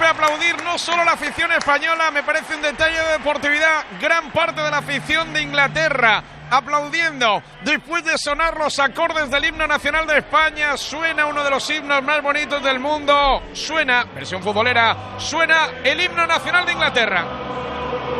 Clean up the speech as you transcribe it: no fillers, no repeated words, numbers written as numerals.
Vuelve a aplaudir no solo la afición española, me parece un detalle de deportividad, gran parte de la afición de Inglaterra aplaudiendo después de sonar los acordes del himno nacional de España. Suena uno de los himnos más bonitos del mundo, suena, versión futbolera, suena el himno nacional de Inglaterra.